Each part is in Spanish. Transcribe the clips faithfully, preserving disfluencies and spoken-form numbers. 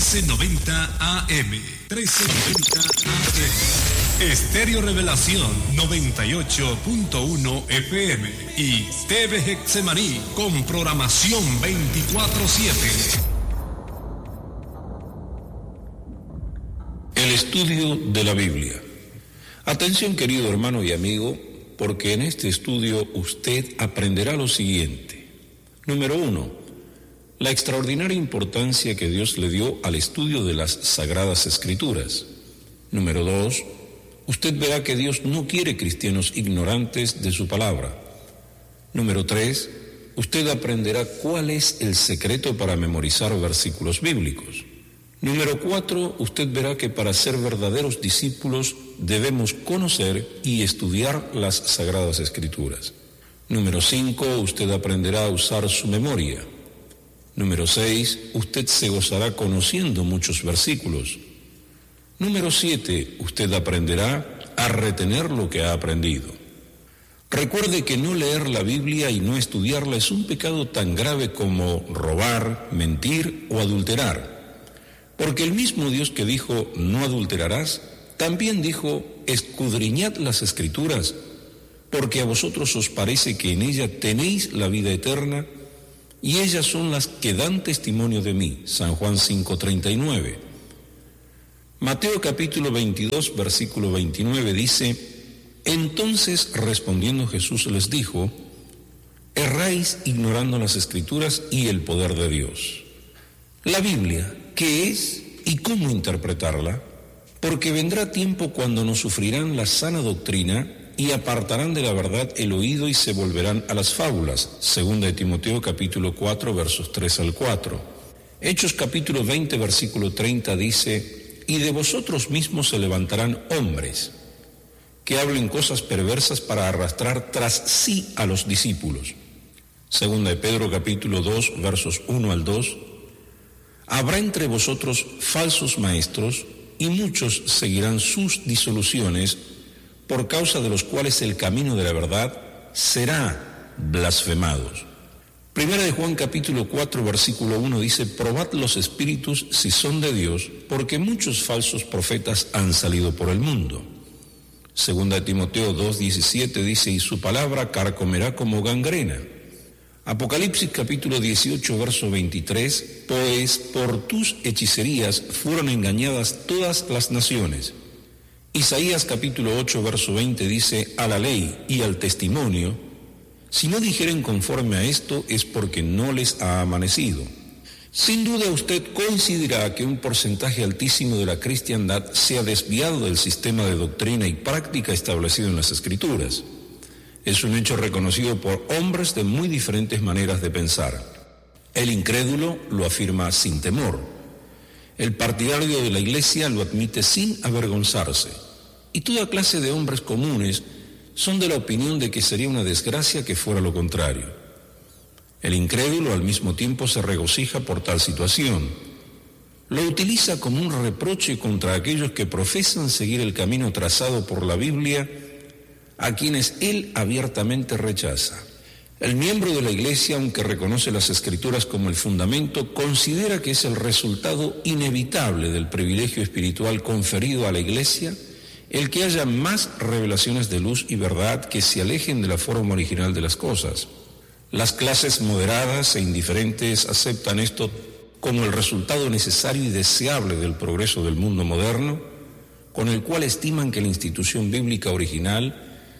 trece noventa A M. trece noventa A M. Estéreo Revelación noventa y ocho punto uno F M. Y T V Getsemaní con programación veinticuatro siete. El estudio de la Biblia. Atención, querido hermano y amigo, porque en este estudio usted aprenderá lo siguiente. Número uno, la extraordinaria importancia que Dios le dio al estudio de las Sagradas Escrituras. Número dos, usted verá que Dios no quiere cristianos ignorantes de su palabra. Número tres, usted aprenderá cuál es el secreto para memorizar versículos bíblicos. Número cuatro, usted verá que para ser verdaderos discípulos debemos conocer y estudiar las Sagradas Escrituras. Número cinco, usted aprenderá a usar su memoria. Número seis, usted se gozará conociendo muchos versículos. Número siete, usted aprenderá a retener lo que ha aprendido. Recuerde que no leer la Biblia y no estudiarla es un pecado tan grave como robar, mentir o adulterar. Porque el mismo Dios que dijo, no adulterarás, también dijo, escudriñad las Escrituras, porque a vosotros os parece que en ella tenéis la vida eterna, y ellas son las que dan testimonio de mí. San Juan cinco treinta y nueve. Mateo capítulo veintidós, versículo veintinueve dice, entonces respondiendo Jesús les dijo, erráis ignorando las Escrituras y el poder de Dios. La Biblia, ¿qué es y cómo interpretarla? Porque vendrá tiempo cuando no sufrirán la sana doctrina y apartarán de la verdad el oído y se volverán a las fábulas. Segunda de Timoteo capítulo cuatro, versos tres al cuatro. Hechos capítulo veinte, versículo treinta dice, y de vosotros mismos se levantarán hombres que hablen cosas perversas para arrastrar tras sí a los discípulos. Segunda de Pedro capítulo dos, versos uno al dos. Habrá entre vosotros falsos maestros, y muchos seguirán sus disoluciones, por causa de los cuales el camino de la verdad será blasfemado. Primera de Juan capítulo cuatro, versículo uno dice, probad los espíritus si son de Dios, porque muchos falsos profetas han salido por el mundo. Segunda de Timoteo dos, diecisiete dice, y su palabra carcomerá como gangrena. Apocalipsis capítulo dieciocho, verso veintitrés, pues por tus hechicerías fueron engañadas todas las naciones. Isaías capítulo ocho, verso veinte dice, a la ley y al testimonio, si no dijeren conforme a esto es porque no les ha amanecido. Sin duda usted coincidirá que un porcentaje altísimo de la cristiandad se ha desviado del sistema de doctrina y práctica establecido en las Escrituras. Es un hecho reconocido por hombres de muy diferentes maneras de pensar. El incrédulo lo afirma sin temor. El partidario de la Iglesia lo admite sin avergonzarse. Y toda clase de hombres comunes son de la opinión de que sería una desgracia que fuera lo contrario. El incrédulo al mismo tiempo se regocija por tal situación. Lo utiliza como un reproche contra aquellos que profesan seguir el camino trazado por la Biblia, a quienes él abiertamente rechaza. El miembro de la Iglesia, aunque reconoce las Escrituras como el fundamento, considera que es el resultado inevitable del privilegio espiritual conferido a la Iglesia el que haya más revelaciones de luz y verdad que se alejen de la forma original de las cosas. Las clases moderadas e indiferentes aceptan esto como el resultado necesario y deseable del progreso del mundo moderno, con el cual estiman que la institución bíblica original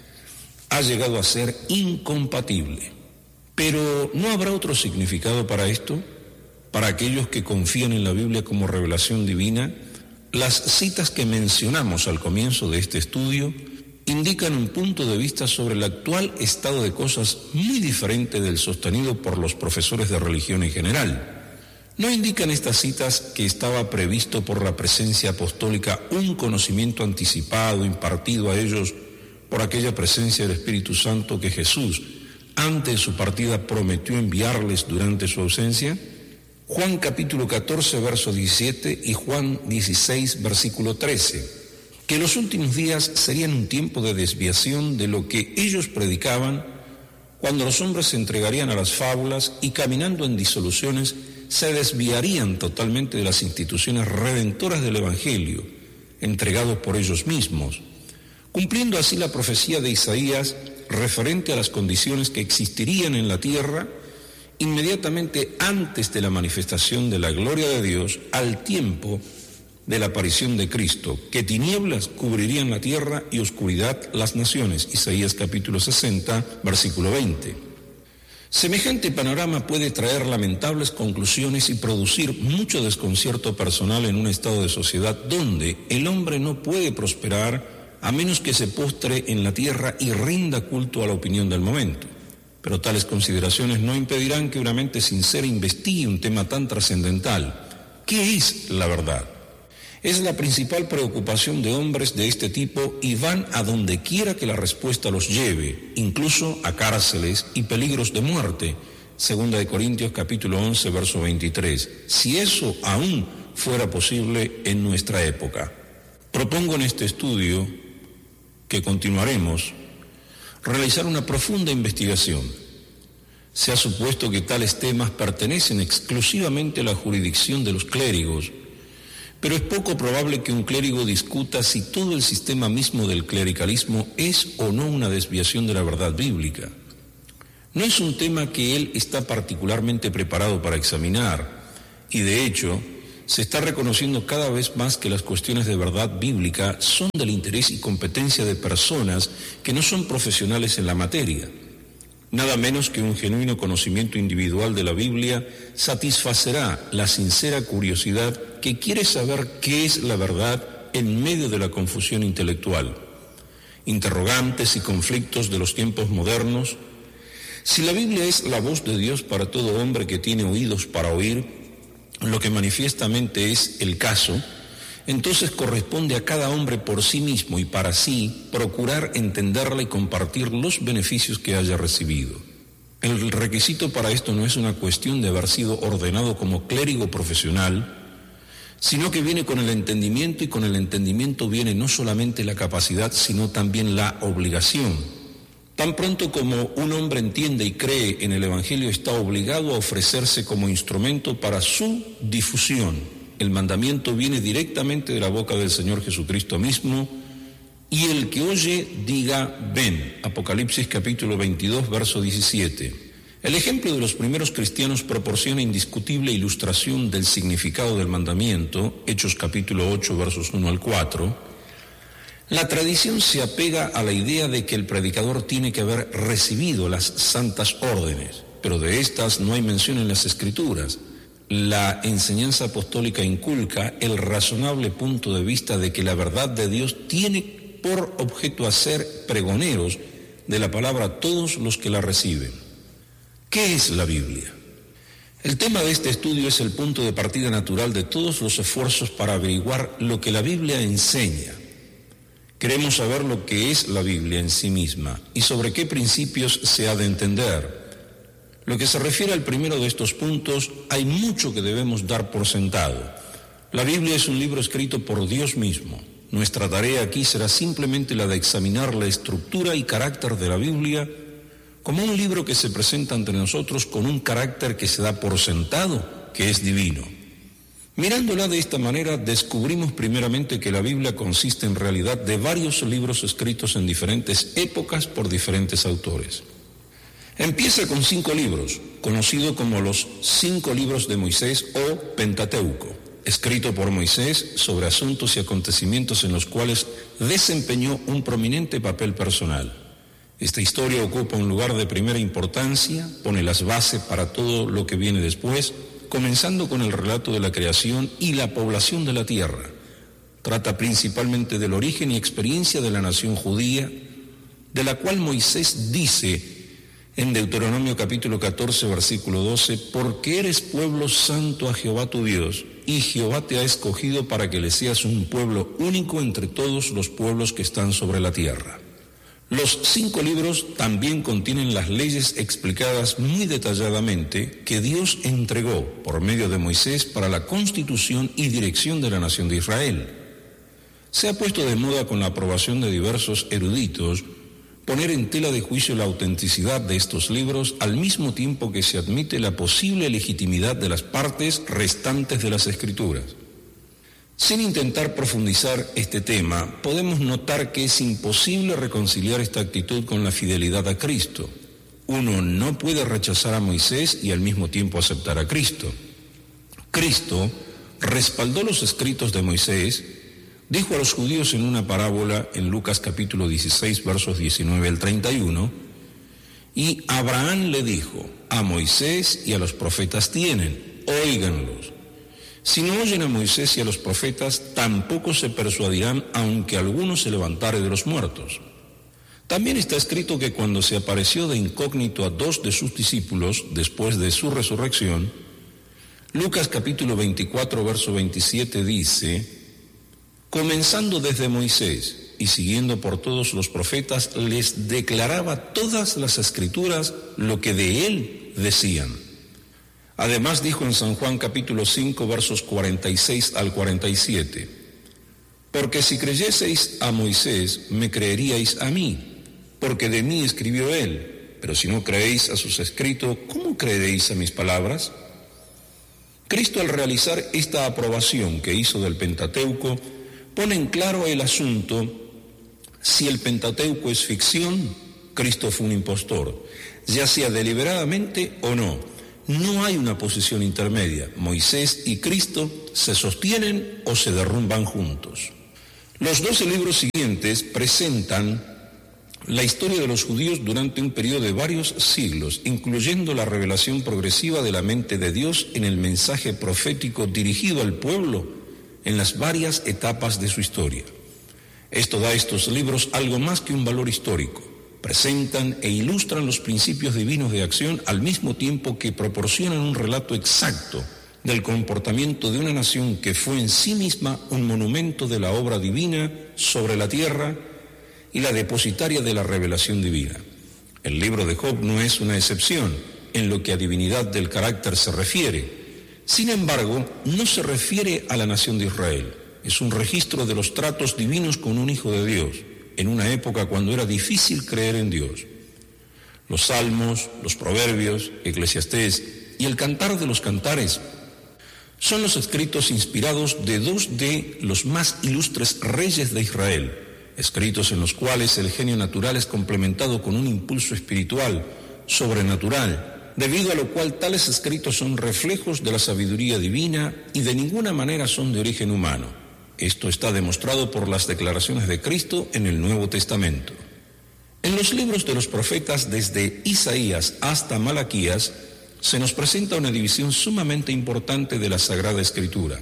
ha llegado a ser incompatible. Pero ¿no habrá otro significado para esto? Para aquellos que confían en la Biblia como revelación divina, las citas que mencionamos al comienzo de este estudio indican un punto de vista sobre el actual estado de cosas muy diferente del sostenido por los profesores de religión en general. ¿No indican estas citas que estaba previsto por la presencia apostólica un conocimiento anticipado impartido a ellos por aquella presencia del Espíritu Santo que Jesús, antes de su partida, prometió enviarles durante su ausencia? Juan capítulo catorce, verso diecisiete y Juan dieciséis, versículo trece, que los últimos días serían un tiempo de desviación de lo que ellos predicaban, cuando los hombres se entregarían a las fábulas y caminando en disoluciones se desviarían totalmente de las instituciones redentoras del Evangelio, entregados por ellos mismos, cumpliendo así la profecía de Isaías referente a las condiciones que existirían en la tierra inmediatamente antes de la manifestación de la gloria de Dios, al tiempo de la aparición de Cristo, que tinieblas cubrirían la tierra y oscuridad las naciones. Isaías capítulo sesenta, versículo veinte. Semejante panorama puede traer lamentables conclusiones y producir mucho desconcierto personal en un estado de sociedad donde el hombre no puede prosperar a menos que se postre en la tierra y rinda culto a la opinión del momento. Pero tales consideraciones no impedirán que una mente sincera investigue un tema tan trascendental. ¿Qué es la verdad? Es la principal preocupación de hombres de este tipo y van a donde quiera que la respuesta los lleve, incluso a cárceles y peligros de muerte. Segunda de Corintios capítulo once, verso veintitrés. Si eso aún fuera posible en nuestra época. Propongo en este estudio, que continuaremos, realizar una profunda investigación. Se ha supuesto que tales temas pertenecen exclusivamente a la jurisdicción de los clérigos, pero es poco probable que un clérigo discuta si todo el sistema mismo del clericalismo es o no una desviación de la verdad bíblica. No es un tema que él está particularmente preparado para examinar, y de hecho, se está reconociendo cada vez más que las cuestiones de verdad bíblica son del interés y competencia de personas que no son profesionales en la materia. Nada menos que un genuino conocimiento individual de la Biblia satisfacerá la sincera curiosidad que quiere saber qué es la verdad en medio de la confusión intelectual, interrogantes y conflictos de los tiempos modernos. Si la Biblia es la voz de Dios para todo hombre que tiene oídos para oír, lo que manifiestamente es el caso, entonces corresponde a cada hombre por sí mismo y para sí procurar entenderla y compartir los beneficios que haya recibido. El requisito para esto no es una cuestión de haber sido ordenado como clérigo profesional, sino que viene con el entendimiento, y con el entendimiento viene no solamente la capacidad, sino también la obligación. Tan pronto como un hombre entiende y cree en el Evangelio, está obligado a ofrecerse como instrumento para su difusión. El mandamiento viene directamente de la boca del Señor Jesucristo mismo, y el que oye diga ven. Apocalipsis capítulo veintidós, verso diecisiete. El ejemplo de los primeros cristianos proporciona indiscutible ilustración del significado del mandamiento. Hechos capítulo ocho, versos uno al cuatro. La tradición se apega a la idea de que el predicador tiene que haber recibido las santas órdenes, pero de estas no hay mención en las Escrituras. La enseñanza apostólica inculca el razonable punto de vista de que la verdad de Dios tiene por objeto hacer pregoneros de la palabra a todos los que la reciben. ¿Qué es la Biblia? El tema de este estudio es el punto de partida natural de todos los esfuerzos para averiguar lo que la Biblia enseña. Queremos saber lo que es la Biblia en sí misma y sobre qué principios se ha de entender. Lo que se refiere al primero de estos puntos, hay mucho que debemos dar por sentado. La Biblia es un libro escrito por Dios mismo. Nuestra tarea aquí será simplemente la de examinar la estructura y carácter de la Biblia como un libro que se presenta ante nosotros con un carácter que se da por sentado, que es divino. Mirándola de esta manera, descubrimos primeramente que la Biblia consiste en realidad de varios libros escritos en diferentes épocas por diferentes autores. Empieza con cinco libros, conocido como los cinco libros de Moisés o Pentateuco, escrito por Moisés sobre asuntos y acontecimientos en los cuales desempeñó un prominente papel personal. Esta historia ocupa un lugar de primera importancia, pone las bases para todo lo que viene después, comenzando con el relato de la creación y la población de la tierra. Trata principalmente del origen y experiencia de la nación judía, de la cual Moisés dice en Deuteronomio capítulo catorce, versículo doce, porque eres pueblo santo a Jehová tu Dios, y Jehová te ha escogido para que le seas un pueblo único entre todos los pueblos que están sobre la tierra. Los cinco libros también contienen las leyes explicadas muy detalladamente que Dios entregó por medio de Moisés para la constitución y dirección de la nación de Israel. Se ha puesto de moda con la aprobación de diversos eruditos poner en tela de juicio la autenticidad de estos libros al mismo tiempo que se admite la posible legitimidad de las partes restantes de las Escrituras. Sin intentar profundizar este tema, podemos notar que es imposible reconciliar esta actitud con la fidelidad a Cristo. Uno no puede rechazar a Moisés y al mismo tiempo aceptar a Cristo. Cristo respaldó los escritos de Moisés, dijo a los judíos en una parábola en Lucas capítulo dieciséis, versos diecinueve al treinta y uno, y Abraham le dijo, a Moisés y a los profetas tienen, óiganlos. Si no oyen a Moisés y a los profetas, tampoco se persuadirán, aunque alguno se levantare de los muertos. También está escrito que cuando se apareció de incógnito a dos de sus discípulos después de su resurrección, Lucas capítulo veinticuatro, verso veintisiete dice, comenzando desde Moisés y siguiendo por todos los profetas, les declaraba todas las escrituras lo que de él decían. Además dijo en San Juan capítulo cinco, versos cuarenta y seis al cuarenta y siete, porque si creyeseis a Moisés, me creeríais a mí, porque de mí escribió él, pero si no creéis a sus escritos, ¿cómo creeréis a mis palabras? Cristo, al realizar esta aprobación que hizo del Pentateuco, pone en claro el asunto: si el Pentateuco es ficción, Cristo fue un impostor, ya sea deliberadamente o no. No hay una posición intermedia. Moisés y Cristo se sostienen o se derrumban juntos. Los doce libros siguientes presentan la historia de los judíos durante un periodo de varios siglos, incluyendo la revelación progresiva de la mente de Dios en el mensaje profético dirigido al pueblo en las varias etapas de su historia. Esto da a estos libros algo más que un valor histórico. Presentan e ilustran los principios divinos de acción al mismo tiempo que proporcionan un relato exacto del comportamiento de una nación que fue en sí misma un monumento de la obra divina sobre la tierra y la depositaria de la revelación divina. El libro de Job no es una excepción en lo que a divinidad del carácter se refiere. Sin embargo, no se refiere a la nación de Israel. Es un registro de los tratos divinos con un hijo de Dios, en una época cuando era difícil creer en Dios. Los salmos, los proverbios, Eclesiastés y el cantar de los cantares son los escritos inspirados de dos de los más ilustres reyes de Israel, escritos en los cuales el genio natural es complementado con un impulso espiritual, sobrenatural, debido a lo cual tales escritos son reflejos de la sabiduría divina y de ninguna manera son de origen humano. Esto está demostrado por las declaraciones de Cristo en el Nuevo Testamento. En los libros de los profetas, desde Isaías hasta Malaquías, se nos presenta una división sumamente importante de la Sagrada Escritura.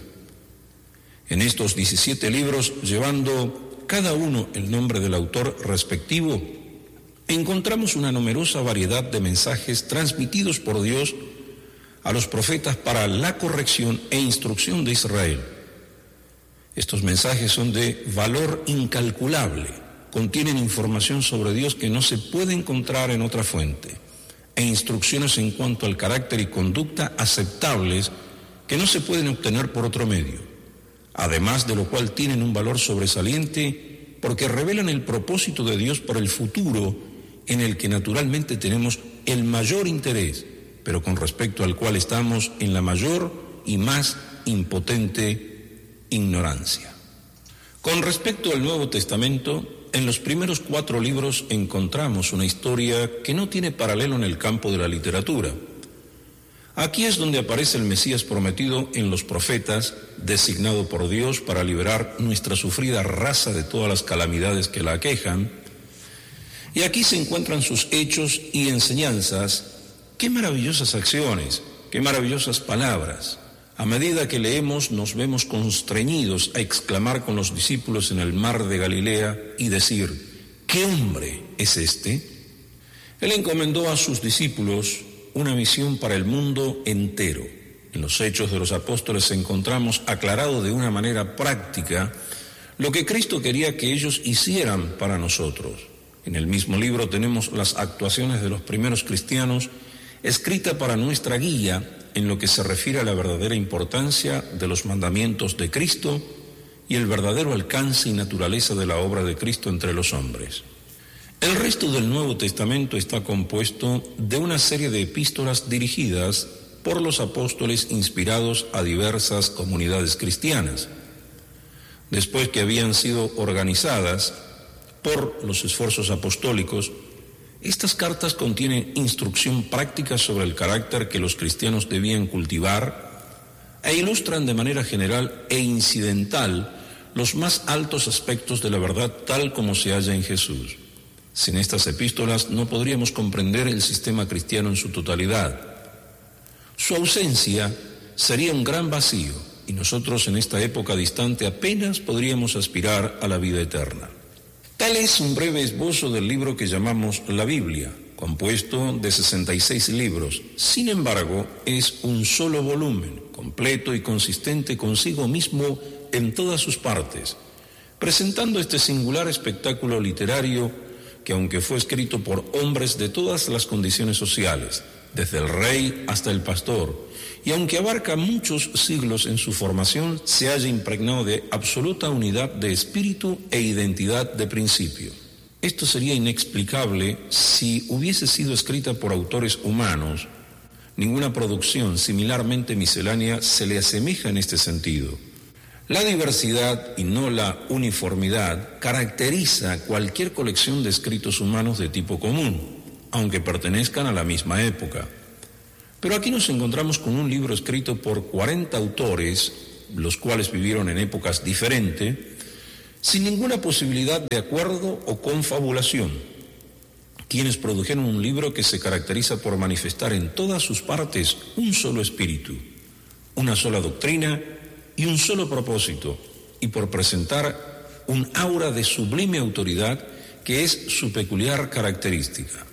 En estos diecisiete libros, llevando cada uno el nombre del autor respectivo, encontramos una numerosa variedad de mensajes transmitidos por Dios a los profetas para la corrección e instrucción de Israel. Estos mensajes son de valor incalculable, contienen información sobre Dios que no se puede encontrar en otra fuente, e instrucciones en cuanto al carácter y conducta aceptables que no se pueden obtener por otro medio, además de lo cual tienen un valor sobresaliente porque revelan el propósito de Dios para el futuro, en el que naturalmente tenemos el mayor interés, pero con respecto al cual estamos en la mayor y más impotente ignorancia. Con respecto al Nuevo Testamento, en los primeros cuatro libros encontramos una historia que no tiene paralelo en el campo de la literatura. Aquí es donde aparece el Mesías prometido en los profetas, designado por Dios para liberar nuestra sufrida raza de todas las calamidades que la aquejan. Y aquí se encuentran sus hechos y enseñanzas. ¡Qué maravillosas acciones! ¡Qué maravillosas palabras! A medida que leemos, nos vemos constreñidos a exclamar con los discípulos en el mar de Galilea y decir, ¿qué hombre es este? Él encomendó a sus discípulos una misión para el mundo entero. En los Hechos de los Apóstoles encontramos aclarado de una manera práctica lo que Cristo quería que ellos hicieran para nosotros. En el mismo libro tenemos las actuaciones de los primeros cristianos escrita para nuestra guía en lo que se refiere a la verdadera importancia de los mandamientos de Cristo y el verdadero alcance y naturaleza de la obra de Cristo entre los hombres. El resto del Nuevo Testamento está compuesto de una serie de epístolas dirigidas por los apóstoles inspirados a diversas comunidades cristianas. Después que habían sido organizadas por los esfuerzos apostólicos, estas cartas contienen instrucción práctica sobre el carácter que los cristianos debían cultivar e ilustran de manera general e incidental los más altos aspectos de la verdad tal como se halla en Jesús. Sin estas epístolas no podríamos comprender el sistema cristiano en su totalidad. Su ausencia sería un gran vacío y nosotros en esta época distante apenas podríamos aspirar a la vida eterna. Tal es un breve esbozo del libro que llamamos la Biblia, compuesto de sesenta y seis libros. Sin embargo, es un solo volumen, completo y consistente consigo mismo en todas sus partes, presentando este singular espectáculo literario que, aunque fue escrito por hombres de todas las condiciones sociales, desde el rey hasta el pastor, y aunque abarca muchos siglos en su formación, se halla impregnado de absoluta unidad de espíritu e identidad de principio. Esto sería inexplicable si hubiese sido escrita por autores humanos. Ninguna producción similarmente miscelánea se le asemeja en este sentido. La diversidad y no la uniformidad caracteriza cualquier colección de escritos humanos de tipo común, aunque pertenezcan a la misma época. Pero aquí nos encontramos con un libro escrito por cuarenta autores, los cuales vivieron en épocas diferentes, sin ninguna posibilidad de acuerdo o confabulación, quienes produjeron un libro que se caracteriza por manifestar en todas sus partes un solo espíritu, una sola doctrina y un solo propósito, y por presentar un aura de sublime autoridad que es su peculiar característica.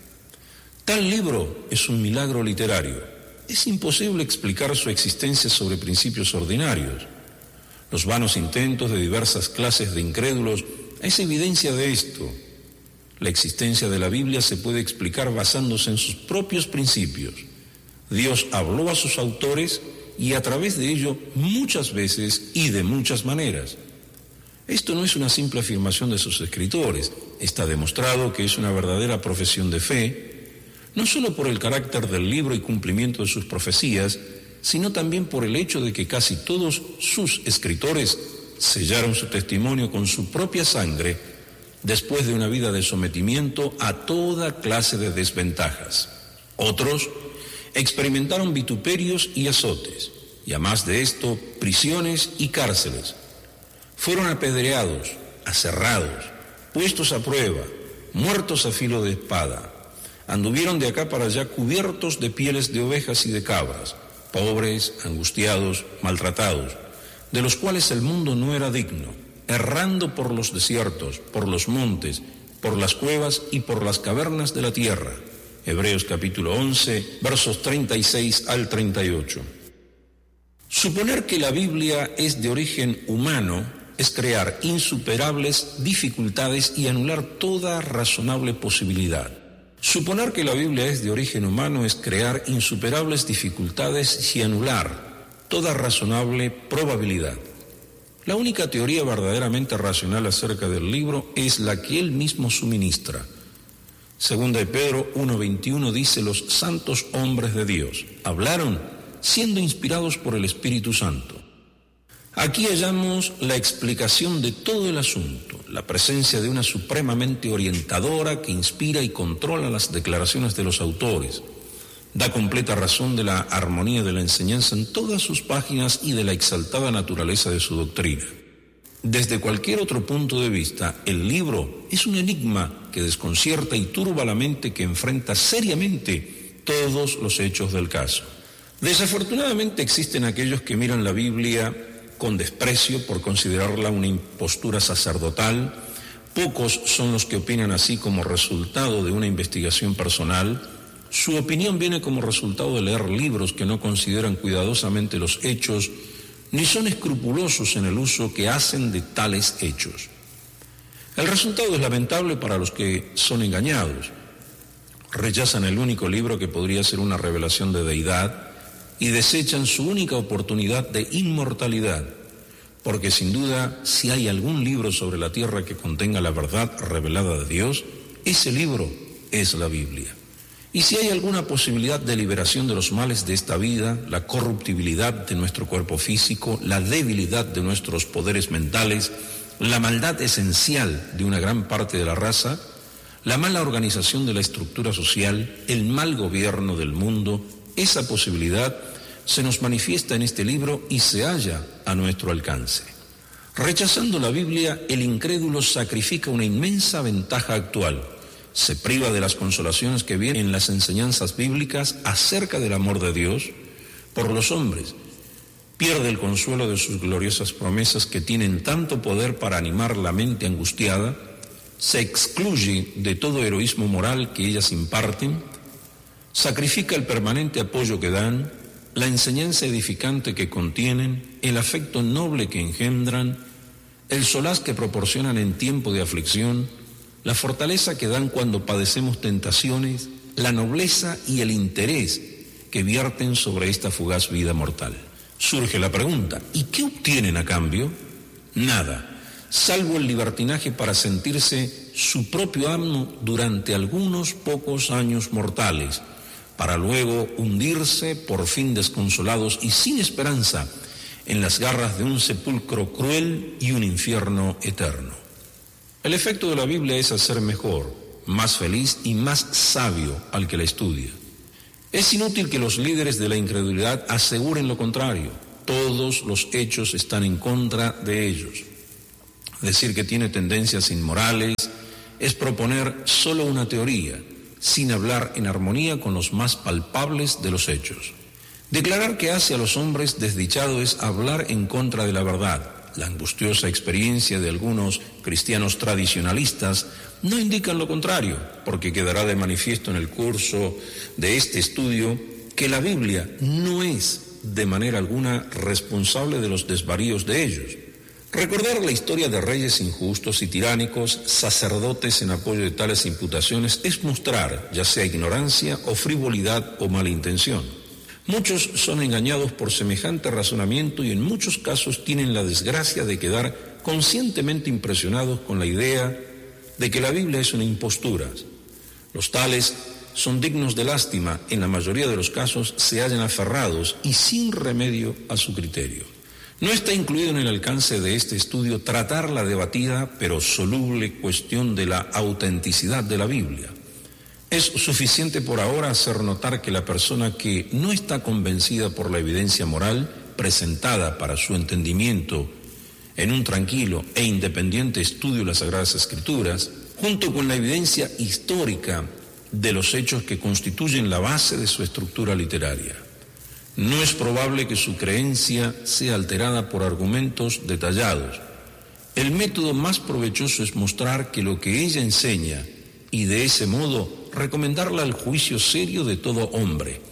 Tal libro es un milagro literario. Es imposible explicar su existencia sobre principios ordinarios. Los vanos intentos de diversas clases de incrédulos es evidencia de esto. La existencia de la Biblia se puede explicar basándose en sus propios principios. Dios habló a sus autores y a través de ello muchas veces y de muchas maneras. Esto no es una simple afirmación de sus escritores, está demostrado que es una verdadera profesión de fe, no solo por el carácter del libro y cumplimiento de sus profecías, sino también por el hecho de que casi todos sus escritores sellaron su testimonio con su propia sangre después de una vida de sometimiento a toda clase de desventajas. Otros experimentaron vituperios y azotes, y además de esto, prisiones y cárceles. Fueron apedreados, aserrados, puestos a prueba, muertos a filo de espada. Anduvieron de acá para allá cubiertos de pieles de ovejas y de cabras, pobres, angustiados, maltratados, de los cuales el mundo no era digno, errando por los desiertos, por los montes, por las cuevas y por las cavernas de la tierra. Hebreos capítulo once, versos treinta y seis al treinta y ocho. Suponer que la Biblia es de origen humano es crear insuperables dificultades y anular toda razonable posibilidad. Suponer que la Biblia es de origen humano es crear insuperables dificultades y anular toda razonable probabilidad. La única teoría verdaderamente racional acerca del libro es la que él mismo suministra. Segunda de Pedro uno veintiuno dice: los santos hombres de Dios hablaron siendo inspirados por el Espíritu Santo. Aquí hallamos la explicación de todo el asunto, la presencia de una supremamente orientadora que inspira y controla las declaraciones de los autores. Da completa razón de la armonía de la enseñanza en todas sus páginas y de la exaltada naturaleza de su doctrina. Desde cualquier otro punto de vista, el libro es un enigma que desconcierta y turba la mente que enfrenta seriamente todos los hechos del caso. Desafortunadamente existen aquellos que miran la Biblia con desprecio por considerarla una impostura sacerdotal. Pocos son los que opinan así como resultado de una investigación personal. Su opinión viene como resultado de leer libros que no consideran cuidadosamente los hechos ni son escrupulosos en el uso que hacen de tales hechos. El resultado es lamentable para los que son engañados. Rechazan el único libro que podría ser una revelación de deidad y desechan su única oportunidad de inmortalidad, porque sin duda, si hay algún libro sobre la tierra que contenga la verdad revelada de Dios, Ese libro es la Biblia. Y si hay alguna posibilidad de liberación de los males de esta vida, la corruptibilidad de nuestro cuerpo físico, la debilidad de nuestros poderes mentales, la maldad esencial de una gran parte de la raza, la mala organización de la estructura social, el mal gobierno del mundo, esa posibilidad se nos manifiesta en este libro y se halla a nuestro alcance. Rechazando la Biblia, el incrédulo sacrifica una inmensa ventaja actual. Se priva de las consolaciones que vienen en las enseñanzas bíblicas acerca del amor de Dios por los hombres. Pierde el consuelo de sus gloriosas promesas que tienen tanto poder para animar la mente angustiada. Se excluye de todo heroísmo moral que ellas imparten. Sacrifica el permanente apoyo que dan, la enseñanza edificante que contienen, el afecto noble que engendran, el solaz que proporcionan en tiempo de aflicción, la fortaleza que dan cuando padecemos tentaciones, la nobleza y el interés que vierten sobre esta fugaz vida mortal. Surge la pregunta, ¿y qué obtienen a cambio? Nada, salvo el libertinaje para sentirse su propio amo durante algunos pocos años mortales, para luego hundirse por fin desconsolados y sin esperanza en las garras de un sepulcro cruel y un infierno eterno. El efecto de la Biblia es hacer mejor, más feliz y más sabio al que la estudia. Es inútil que los líderes de la incredulidad aseguren lo contrario. Todos los hechos están en contra de ellos. Decir que tiene tendencias inmorales es proponer solo una teoría, sin hablar en armonía con los más palpables de los hechos. Declarar que hace a los hombres desdichados es hablar en contra de la verdad. La angustiosa experiencia de algunos cristianos tradicionalistas no indican lo contrario, porque quedará de manifiesto en el curso de este estudio que la Biblia no es de manera alguna responsable de los desvaríos de ellos. Recordar la historia de reyes injustos y tiránicos, sacerdotes en apoyo de tales imputaciones, es mostrar ya sea ignorancia o frivolidad o mala intención. Muchos son engañados por semejante razonamiento y en muchos casos tienen la desgracia de quedar conscientemente impresionados con la idea de que la Biblia es una impostura. Los tales son dignos de lástima, en la mayoría de los casos se hallan aferrados y sin remedio a su criterio. No está incluido en el alcance de este estudio tratar la debatida pero soluble cuestión de la autenticidad de la Biblia. Es suficiente por ahora hacer notar que la persona que no está convencida por la evidencia moral presentada para su entendimiento en un tranquilo e independiente estudio de las Sagradas Escrituras, junto con la evidencia histórica de los hechos que constituyen la base de su estructura literaria. No es probable que su creencia sea alterada por argumentos detallados. El método más provechoso es mostrar que lo que ella enseña y de ese modo recomendarla al juicio serio de todo hombre.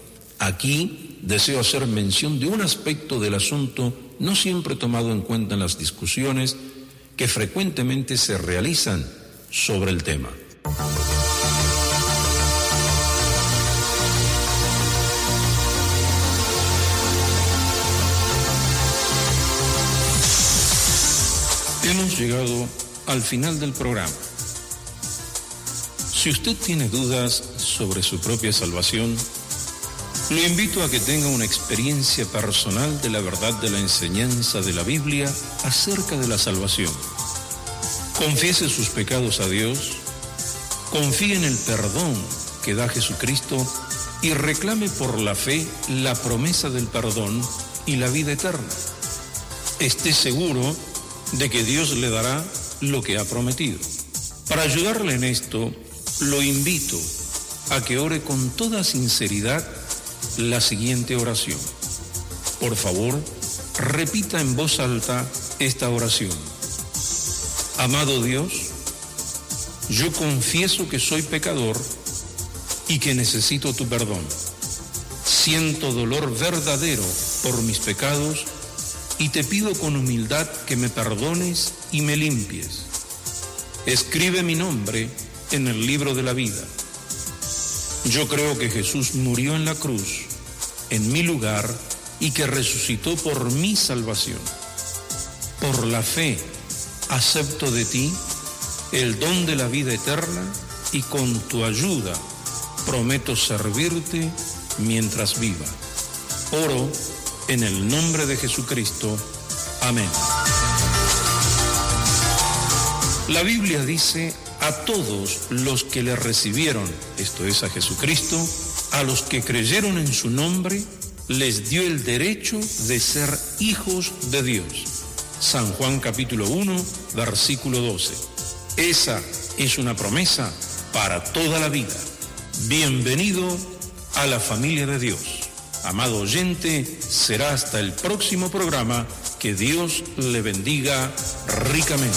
Aquí deseo hacer mención de un aspecto del asunto no siempre tomado en cuenta en las discusiones que frecuentemente se realizan sobre el tema. Hemos llegado al final del programa. Si usted tiene dudas sobre su propia salvación, lo invito a que tenga una experiencia personal de la verdad de la enseñanza de la Biblia acerca de la salvación. Confiese sus pecados a Dios, confíe en el perdón que da Jesucristo y reclame por la fe la promesa del perdón y la vida eterna. Esté seguro de que Dios le dará lo que ha prometido. Para ayudarle en esto, lo invito a que ore con toda sinceridad la siguiente oración. Por favor, repita en voz alta esta oración. Amado Dios, yo confieso que soy pecador y que necesito tu perdón. Siento dolor verdadero por mis pecados y te pido con humildad que me perdones y me limpies. Escribe mi nombre en el libro de la vida. Yo creo que Jesús murió en la cruz, en mi lugar, y que resucitó por mi salvación. Por la fe, acepto de ti el don de la vida eterna y con tu ayuda prometo servirte mientras viva. Oro en el nombre de Jesucristo. Amén. La Biblia dice: a todos los que le recibieron, esto es a Jesucristo, a los que creyeron en su nombre, les dio el derecho de ser hijos de Dios. San Juan capítulo uno, versículo doce. Esa es una promesa para toda la vida. Bienvenido a la familia de Dios. Amado oyente, será hasta el próximo programa. Que Dios le bendiga ricamente.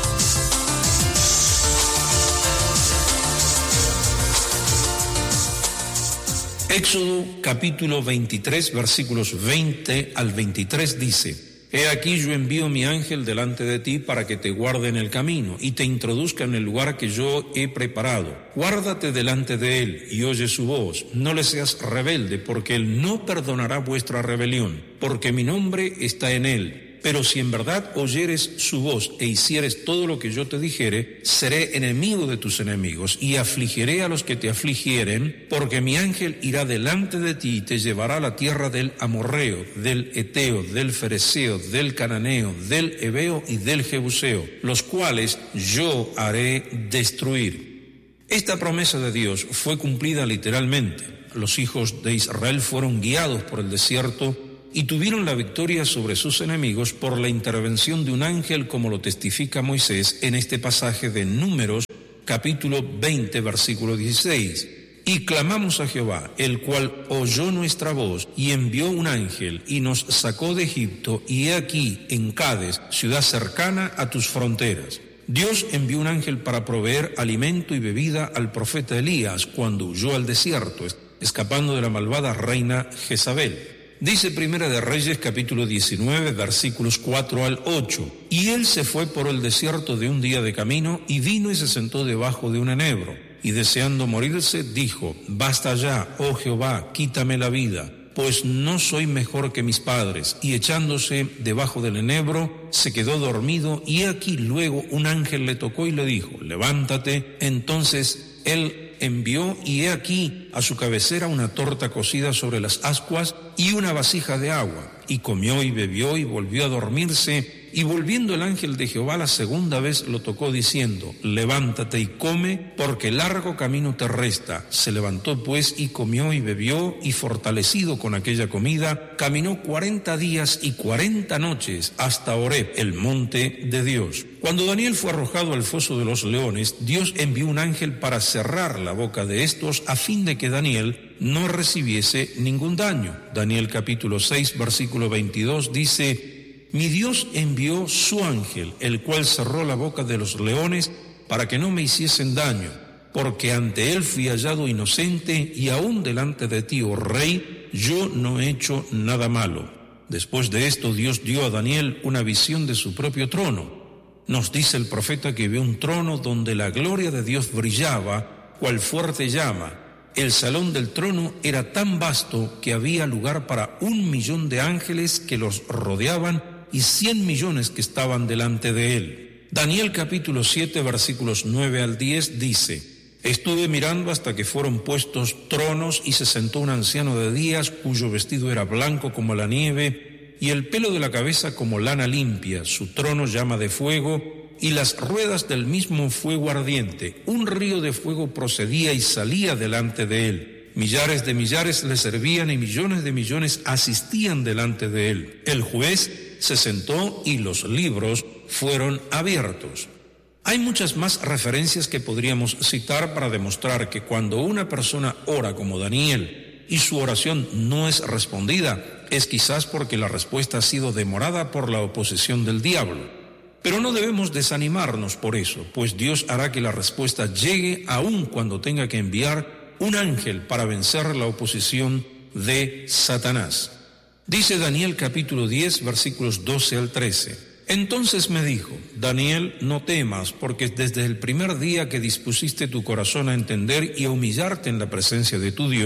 Éxodo capítulo veintitrés, versículos veinte al veintitrés dice: He aquí yo envío mi ángel delante de ti para que te guarde en el camino y te introduzca en el lugar que yo he preparado. Guárdate delante de él y oye su voz. No le seas rebelde, porque él no perdonará vuestra rebelión, porque mi nombre está en él. Pero si en verdad oyeres su voz e hicieres todo lo que yo te dijere, seré enemigo de tus enemigos y afligiré a los que te afligieren, porque mi ángel irá delante de ti y te llevará a la tierra del amorreo, del eteo, del fereceo, del cananeo, del heveo y del jebuseo, los cuales yo haré destruir. Esta promesa de Dios fue cumplida literalmente. Los hijos de Israel fueron guiados por el desierto y tuvieron la victoria sobre sus enemigos por la intervención de un ángel, como lo testifica Moisés en este pasaje de Números, capítulo veinte, versículo dieciséis. Y clamamos a Jehová, el cual oyó nuestra voz y envió un ángel y nos sacó de Egipto, y he aquí en Cades, ciudad cercana a tus fronteras. Dios envió un ángel para proveer alimento y bebida al profeta Elías cuando huyó al desierto, escapando de la malvada reina Jezabel. Dice Primera de Reyes capítulo diecinueve, versículos cuatro al ocho. Y él se fue por el desierto de un día de camino y vino y se sentó debajo de un enebro. Y deseando morirse, dijo: Basta ya, oh Jehová, quítame la vida, pues no soy mejor que mis padres. Y echándose debajo del enebro, se quedó dormido, y aquí luego un ángel le tocó y le dijo: Levántate. Entonces él envió, y he aquí a su cabecera una torta cocida sobre las ascuas y una vasija de agua, y comió y bebió y volvió a dormirse. Y volviendo el ángel de Jehová la segunda vez lo tocó diciendo: Levántate y come, porque largo camino te resta. Se levantó pues y comió y bebió, y fortalecido con aquella comida, caminó cuarenta días y cuarenta noches hasta Horeb, el monte de Dios. Cuando Daniel fue arrojado al foso de los leones, Dios envió un ángel para cerrar la boca de estos, a fin de que Daniel no recibiese ningún daño. Daniel capítulo seis, versículo veintidós dice: Mi Dios envió su ángel, el cual cerró la boca de los leones para que no me hiciesen daño, porque ante él fui hallado inocente, y aún delante de ti, oh rey, yo no he hecho nada malo. Después de esto, Dios dio a Daniel una visión de su propio trono. Nos dice el profeta que vio un trono donde la gloria de Dios brillaba, cual fuerte llama. El salón del trono era tan vasto que había lugar para un millón de ángeles que los rodeaban y cien millones que estaban delante de él. Daniel capítulo siete, versículos nueve al diez dice: Estuve mirando hasta que fueron puestos tronos, y se sentó un anciano de días, cuyo vestido era blanco como la nieve, y el pelo de la cabeza como lana limpia. Su trono llama de fuego, y las ruedas del mismo fuego ardiente. Un río de fuego procedía y salía delante de él. Millares de millares le servían, y millones de millones asistían delante de él. El juez se sentó y los libros fueron abiertos. Hay muchas más referencias que podríamos citar para demostrar que cuando una persona ora como Daniel y su oración no es respondida, es quizás porque la respuesta ha sido demorada por la oposición del diablo. Pero no debemos desanimarnos por eso, pues Dios hará que la respuesta llegue aun cuando tenga que enviar un ángel para vencer la oposición de Satanás. Dice Daniel capítulo diez, versículos doce al trece. Entonces me dijo: Daniel, no temas, porque desde el primer día que dispusiste tu corazón a entender y a humillarte en la presencia de tu Dios,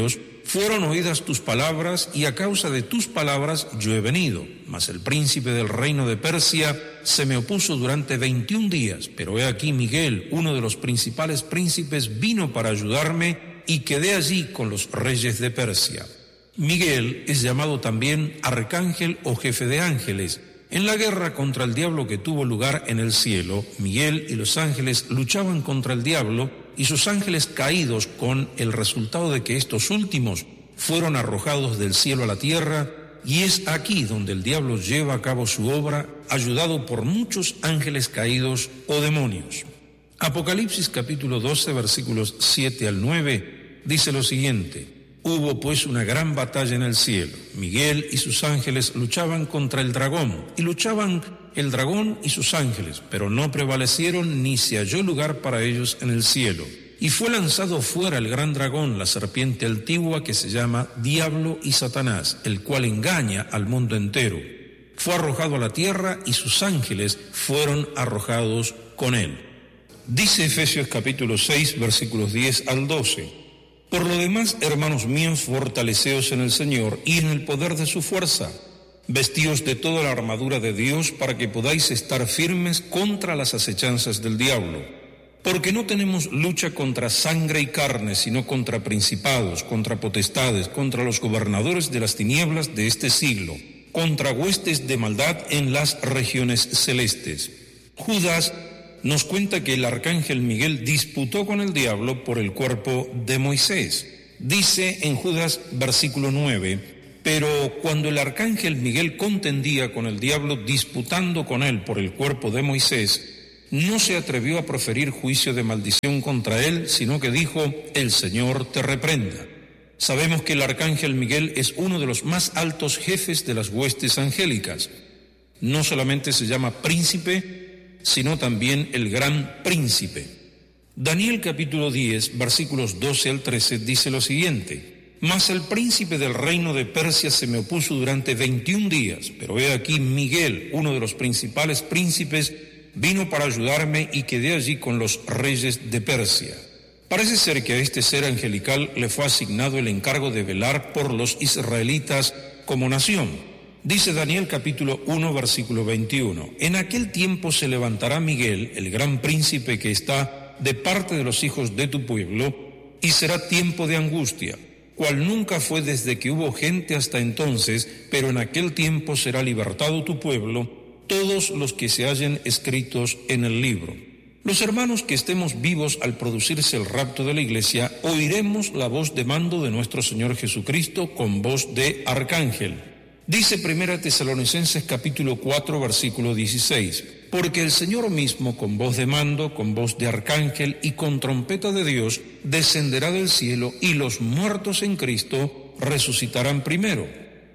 fueron oídas tus palabras, y a causa de tus palabras yo he venido. Mas el príncipe del reino de Persia se me opuso durante veintiún días, pero he aquí Miguel, uno de los principales príncipes, vino para ayudarme, y quedé allí con los reyes de Persia. Miguel es llamado también arcángel o jefe de ángeles. En la guerra contra el diablo que tuvo lugar en el cielo, Miguel y los ángeles luchaban contra el diablo y sus ángeles caídos, con el resultado de que estos últimos fueron arrojados del cielo a la tierra, y es aquí donde el diablo lleva a cabo su obra, ayudado por muchos ángeles caídos o demonios. Apocalipsis capítulo doce, versículos siete al nueve, dice lo siguiente: Hubo pues una gran batalla en el cielo. Miguel y sus ángeles luchaban contra el dragón, y luchaban el dragón y sus ángeles, pero no prevalecieron, ni se halló lugar para ellos en el cielo. Y fue lanzado fuera el gran dragón, la serpiente antigua que se llama Diablo y Satanás, el cual engaña al mundo entero. Fue arrojado a la tierra, y sus ángeles fueron arrojados con él. Dice Efesios capítulo seis, versículos diez al doce. Por lo demás, hermanos míos, fortaleceos en el Señor y en el poder de su fuerza. Vestíos de toda la armadura de Dios para que podáis estar firmes contra las acechanzas del diablo. Porque no tenemos lucha contra sangre y carne, sino contra principados, contra potestades, contra los gobernadores de las tinieblas de este siglo, contra huestes de maldad en las regiones celestes. Judas nos cuenta que el arcángel Miguel disputó con el diablo por el cuerpo de Moisés. Dice en Judas versículo nueve, pero cuando el arcángel Miguel contendía con el diablo disputando con él por el cuerpo de Moisés, no se atrevió a proferir juicio de maldición contra él, sino que dijo: el Señor te reprenda. Sabemos que el arcángel Miguel es uno de los más altos jefes de las huestes angélicas. No solamente se llama príncipe, sino también el gran príncipe. Daniel capítulo diez, versículos doce al trece, dice lo siguiente: Mas el príncipe del reino de Persia se me opuso durante veintiún días, pero he aquí Miguel, uno de los principales príncipes, vino para ayudarme, y quedé allí con los reyes de Persia. Parece ser que a este ser angelical le fue asignado el encargo de velar por los israelitas como nación. Dice Daniel capítulo uno, versículo veintiuno, en aquel tiempo se levantará Miguel, el gran príncipe que está de parte de los hijos de tu pueblo, y será tiempo de angustia, cual nunca fue desde que hubo gente hasta entonces, pero en aquel tiempo será libertado tu pueblo, todos los que se hallen escritos en el libro. Los hermanos que estemos vivos al producirse el rapto de la iglesia, oiremos la voz de mando de nuestro Señor Jesucristo con voz de arcángel. Dice Primera Tesalonicenses capítulo cuatro, versículo dieciséis, porque el Señor mismo, con voz de mando, con voz de arcángel y con trompeta de Dios, descenderá del cielo, y los muertos en Cristo resucitarán primero.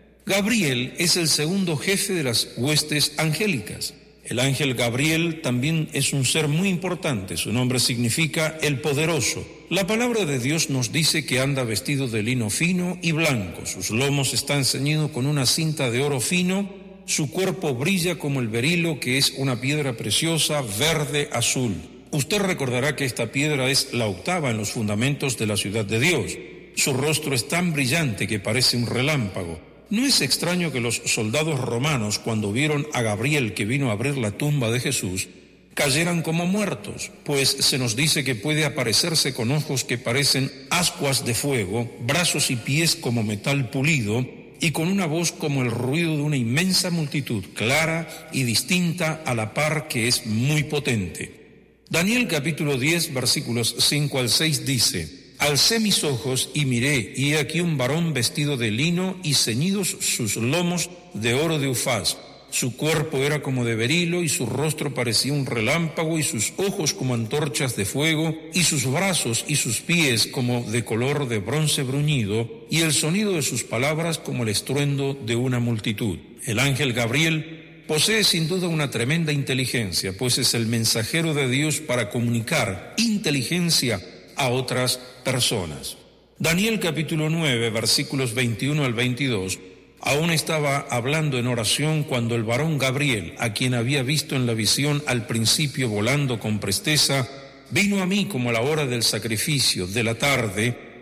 Gabriel es el segundo jefe de las huestes angélicas. El ángel Gabriel también es un ser muy importante. Su nombre significa el poderoso. La palabra de Dios nos dice que anda vestido de lino fino y blanco. Sus lomos están ceñidos con una cinta de oro fino. Su cuerpo brilla como el berilo, que es una piedra preciosa, verde, azul. Usted recordará que esta piedra es la octava en los fundamentos de la ciudad de Dios. Su rostro es tan brillante que parece un relámpago. No es extraño que los soldados romanos, cuando vieron a Gabriel que vino a abrir la tumba de Jesús, cayeran como muertos, pues se nos dice que puede aparecerse con ojos que parecen ascuas de fuego, brazos y pies como metal pulido, y con una voz como el ruido de una inmensa multitud, clara y distinta a la par, que es muy potente. Daniel capítulo diez, versículos cinco al seis dice: Alcé mis ojos y miré, y he aquí un varón vestido de lino y ceñidos sus lomos de oro de Ufaz. Su cuerpo era como de berilo, y su rostro parecía un relámpago, y sus ojos como antorchas de fuego, y sus brazos y sus pies como de color de bronce bruñido, y el sonido de sus palabras como el estruendo de una multitud. El ángel Gabriel posee sin duda una tremenda inteligencia, pues es el mensajero de Dios para comunicar inteligencia a otras personas. Daniel capítulo nueve, versículos veintiuno al veintidós, aún estaba hablando en oración cuando el varón Gabriel, a quien había visto en la visión al principio volando con presteza, vino a mí como a la hora del sacrificio de la tarde,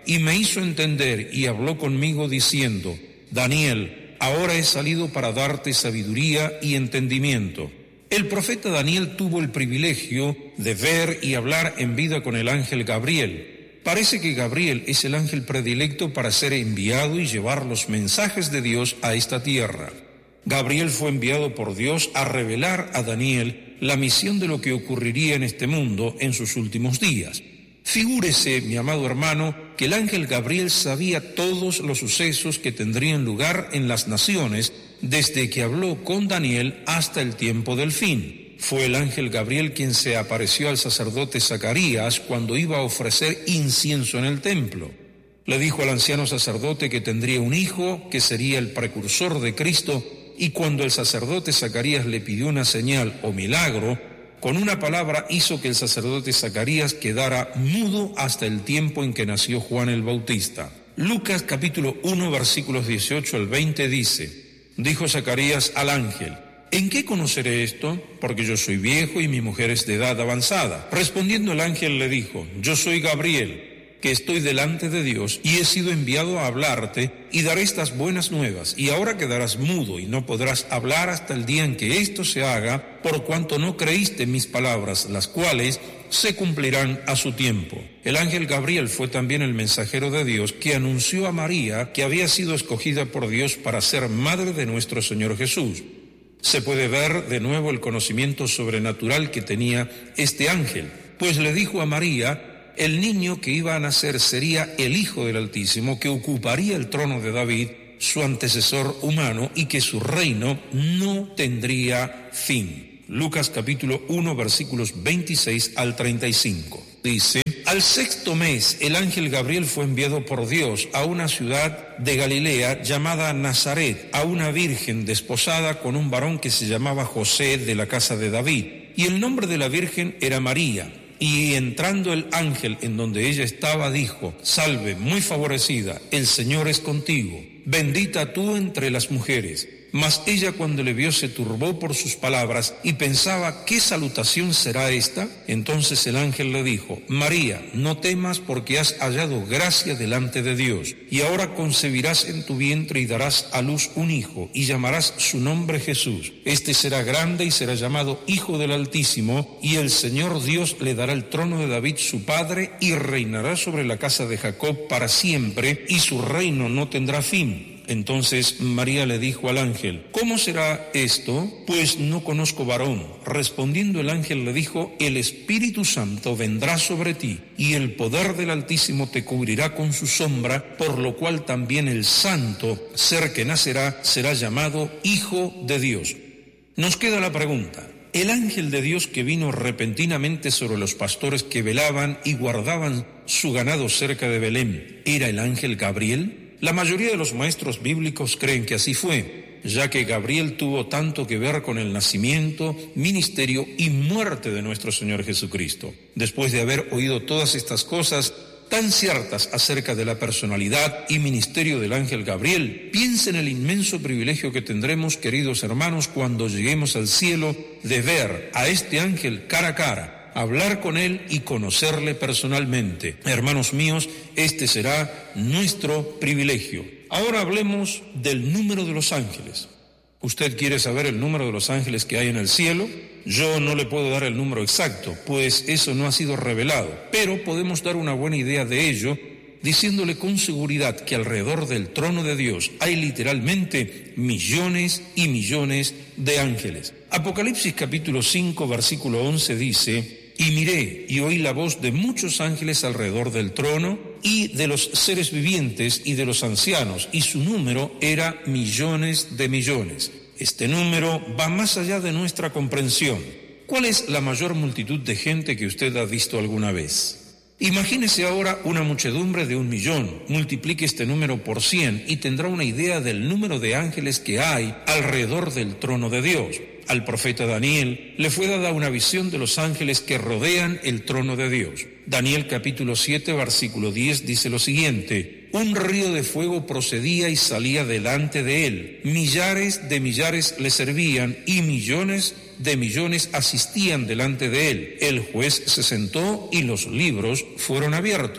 y me hizo entender y habló conmigo diciendo: Daniel, ahora he salido para darte sabiduría y entendimiento. El profeta Daniel tuvo el privilegio de ver y hablar en vida con el ángel Gabriel. Parece que Gabriel es el ángel predilecto para ser enviado y llevar los mensajes de Dios a esta tierra. Gabriel fue enviado por Dios a revelar a Daniel la misión de lo que ocurriría en este mundo en sus últimos días. Figúrese, mi amado hermano, que el ángel Gabriel sabía todos los sucesos que tendrían lugar en las naciones desde que habló con Daniel hasta el tiempo del fin. Fue el ángel Gabriel quien se apareció al sacerdote Zacarías cuando iba a ofrecer incienso en el templo. Le dijo al anciano sacerdote que tendría un hijo, que sería el precursor de Cristo, y cuando el sacerdote Zacarías le pidió una señal o milagro, con una palabra hizo que el sacerdote Zacarías quedara mudo hasta el tiempo en que nació Juan el Bautista. Lucas capítulo uno versículos dieciocho al veinte dice: dijo Zacarías al ángel: ¿en qué conoceré esto? Porque yo soy viejo y mi mujer es de edad avanzada. Respondiendo el ángel le dijo: yo soy Gabriel, que estoy delante de Dios y he sido enviado a hablarte y daré estas buenas nuevas, y ahora quedarás mudo y no podrás hablar hasta el día en que esto se haga, por cuanto no creíste mis palabras, las cuales se cumplirán a su tiempo. El ángel Gabriel fue también el mensajero de Dios que anunció a María que había sido escogida por Dios para ser madre de nuestro Señor Jesús. Se puede ver de nuevo el conocimiento sobrenatural que tenía este ángel, pues le dijo a María: el niño que iba a nacer sería el Hijo del Altísimo, que ocuparía el trono de David, su antecesor humano, y que su reino no tendría fin. Lucas capítulo uno versículos veintiséis al treinta y cinco. Dice: al sexto mes el ángel Gabriel fue enviado por Dios a una ciudad de Galilea llamada Nazaret, a una virgen desposada con un varón que se llamaba José, de la casa de David, y el nombre de la virgen era María. Y entrando el ángel en donde ella estaba, dijo: salve, muy favorecida, el Señor es contigo, bendita tú entre las mujeres. Mas ella, cuando le vio, se turbó por sus palabras y pensaba: ¿qué salutación será esta? Entonces el ángel le dijo: María, no temas, porque has hallado gracia delante de Dios, y ahora concebirás en tu vientre y darás a luz un hijo, y llamarás su nombre Jesús. Este será grande y será llamado Hijo del Altísimo, y el Señor Dios le dará el trono de David su padre, y reinará sobre la casa de Jacob para siempre, y su reino no tendrá fin. Entonces María le dijo al ángel: ¿cómo será esto? Pues no conozco varón. Respondiendo el ángel le dijo: el Espíritu Santo vendrá sobre ti, y el poder del Altísimo te cubrirá con su sombra, por lo cual también el santo ser que nacerá será llamado Hijo de Dios. Nos queda la pregunta: ¿el ángel de Dios que vino repentinamente sobre los pastores que velaban y guardaban su ganado cerca de Belén era el ángel Gabriel? La mayoría de los maestros bíblicos creen que así fue, ya que Gabriel tuvo tanto que ver con el nacimiento, ministerio y muerte de nuestro Señor Jesucristo. Después de haber oído todas estas cosas tan ciertas acerca de la personalidad y ministerio del ángel Gabriel, piensen en el inmenso privilegio que tendremos, queridos hermanos, cuando lleguemos al cielo, de ver a este ángel cara a cara, hablar con él y conocerle personalmente. Hermanos míos, este será nuestro privilegio. Ahora hablemos del número de los ángeles. ¿Usted quiere saber el número de los ángeles que hay en el cielo? Yo no le puedo dar el número exacto, pues eso no ha sido revelado, pero podemos dar una buena idea de ello, diciéndole con seguridad que alrededor del trono de Dios hay literalmente millones y millones de ángeles. Apocalipsis capítulo cinco versículo once dice: y miré y oí la voz de muchos ángeles alrededor del trono y de los seres vivientes y de los ancianos, y su número era millones de millones. Este número va más allá de nuestra comprensión. ¿Cuál es la mayor multitud de gente que usted ha visto alguna vez? Imagínese ahora una muchedumbre de un millón, multiplique este número por cien y tendrá una idea del número de ángeles que hay alrededor del trono de Dios. Al profeta Daniel le fue dada una visión de los ángeles que rodean el trono de Dios. Daniel capítulo siete versículo diez dice lo siguiente: un río de fuego procedía y salía delante de él, millares de millares le servían y millones de millones asistían delante de él. El juez se sentó y los libros fueron abiertos.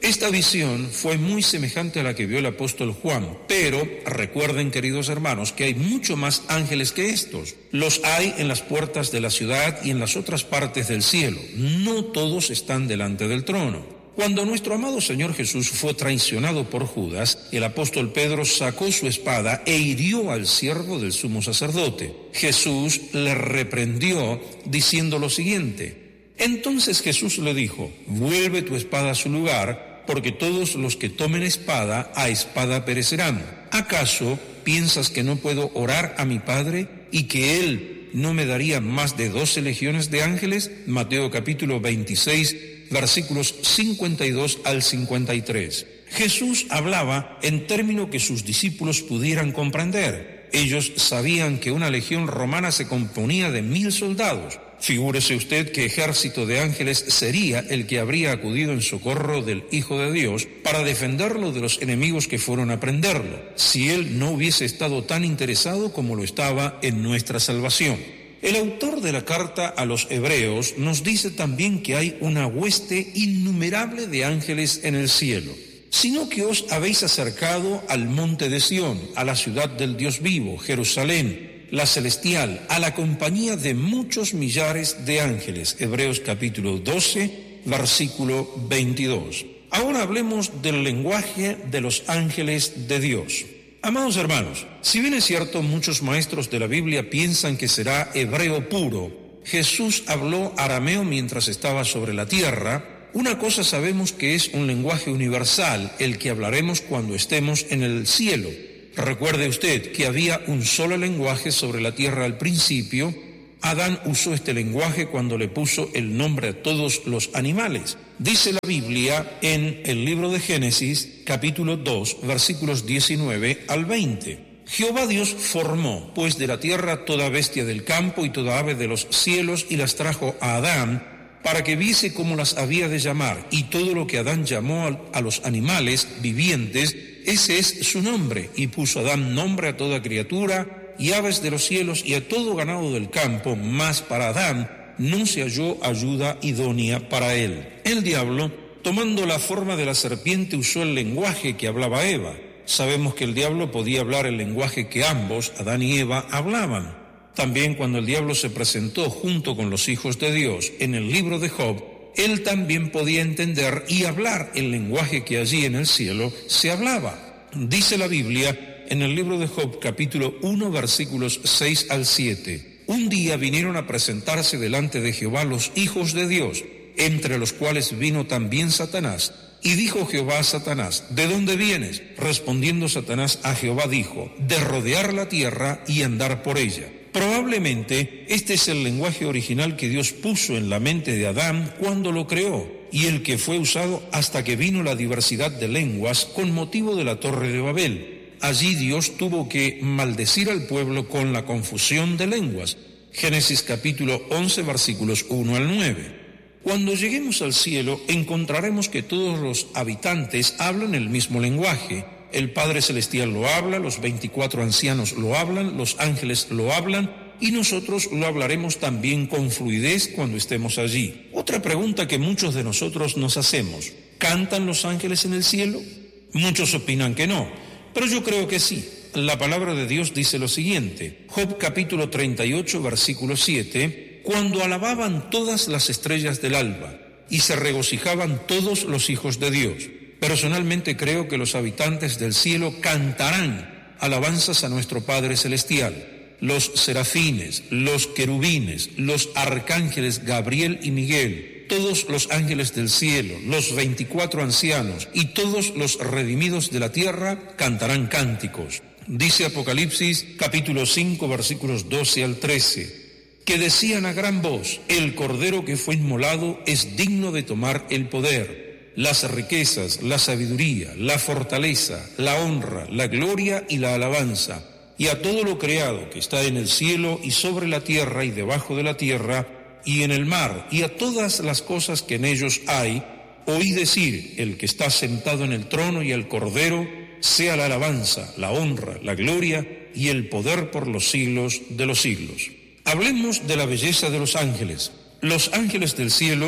Esta visión fue muy semejante a la que vio el apóstol Juan, pero recuerden, queridos hermanos, que hay mucho más ángeles que estos. Los hay en las puertas de la ciudad y en las otras partes del cielo. No todos están delante del trono. Cuando nuestro amado Señor Jesús fue traicionado por Judas, el apóstol Pedro sacó su espada e hirió al siervo del sumo sacerdote. Jesús le reprendió diciendo lo siguiente: entonces Jesús le dijo, vuelve tu espada a su lugar, porque todos los que tomen espada, a espada perecerán. ¿Acaso piensas que no puedo orar a mi Padre y que Él no me daría más de doce legiones de ángeles? Mateo capítulo veintiséis, versículos cincuenta y dos al cincuenta y tres. Jesús hablaba en términos que sus discípulos pudieran comprender. Ellos sabían que una legión romana se componía de mil soldados. Figúrese usted qué ejército de ángeles sería el que habría acudido en socorro del Hijo de Dios para defenderlo de los enemigos que fueron a prenderlo, si él no hubiese estado tan interesado como lo estaba en nuestra salvación. El autor de la carta a los Hebreos nos dice también que hay una hueste innumerable de ángeles en el cielo, sino que os habéis acercado al monte de Sión, a la ciudad del Dios vivo, Jerusalén, la celestial, a la compañía de muchos millares de ángeles. Hebreos capítulo doce, versículo veintidós. Ahora hablemos del lenguaje de los ángeles de Dios. Amados hermanos, si bien es cierto, muchos maestros de la Biblia piensan que será hebreo puro, Jesús habló arameo mientras estaba sobre la tierra. Una cosa sabemos que es un lenguaje universal, el que hablaremos cuando estemos en el cielo. Recuerde usted que había un solo lenguaje sobre la tierra al principio. Adán usó este lenguaje cuando le puso el nombre a todos los animales. Dice la Biblia en el libro de Génesis, capítulo dos, versículos diecinueve al veinte. Jehová Dios formó, pues, de la tierra toda bestia del campo y toda ave de los cielos, y las trajo a Adán, para que viese cómo las había de llamar. Y todo lo que Adán llamó a los animales vivientes, ese es su nombre. Y puso Adán nombre a toda criatura, y aves de los cielos, y a todo ganado del campo, mas para Adán no se halló ayuda idónea para él. El diablo, tomando la forma de la serpiente, usó el lenguaje que hablaba Eva. Sabemos que el diablo podía hablar el lenguaje que ambos, Adán y Eva, hablaban. También cuando el diablo se presentó junto con los hijos de Dios en el libro de Job, él también podía entender y hablar el lenguaje que allí en el cielo se hablaba. Dice la Biblia en el libro de Job, capítulo uno, versículos seis al siete. Un día vinieron a presentarse delante de Jehová los hijos de Dios, entre los cuales vino también Satanás. Y dijo Jehová a Satanás, ¿de dónde vienes? Respondiendo Satanás a Jehová dijo, de rodear la tierra y andar por ella. Probablemente este es el lenguaje original que Dios puso en la mente de Adán cuando lo creó, y el que fue usado hasta que vino la diversidad de lenguas con motivo de la Torre de Babel. Allí Dios tuvo que maldecir al pueblo con la confusión de lenguas. Génesis capítulo once, versículos uno al nueve. Cuando lleguemos al cielo, encontraremos que todos los habitantes hablan el mismo lenguaje. El Padre Celestial lo habla, los veinticuatro ancianos lo hablan, los ángeles lo hablan, y nosotros lo hablaremos también con fluidez cuando estemos allí. Otra pregunta que muchos de nosotros nos hacemos, ¿cantan los ángeles en el cielo? Muchos opinan que no, pero yo creo que sí. La palabra de Dios dice lo siguiente, Job capítulo treinta y ocho, versículo siete, cuando alababan todas las estrellas del alba y se regocijaban todos los hijos de Dios. Personalmente creo que los habitantes del cielo cantarán alabanzas a nuestro Padre Celestial. Los serafines, los querubines, los arcángeles Gabriel y Miguel, todos los ángeles del cielo, los veinticuatro ancianos y todos los redimidos de la tierra cantarán cánticos. Dice Apocalipsis capítulo cinco, versículos doce al trece, que decían a gran voz, el Cordero que fue inmolado es digno de tomar el poder, las riquezas, la sabiduría, la fortaleza, la honra, la gloria y la alabanza, y a todo lo creado que está en el cielo y sobre la tierra y debajo de la tierra y en el mar, y a todas las cosas que en ellos hay, oí decir, el que está sentado en el trono y el Cordero, sea la alabanza, la honra, la gloria y el poder por los siglos de los siglos. Hablemos de la belleza de los ángeles. Los ángeles del cielo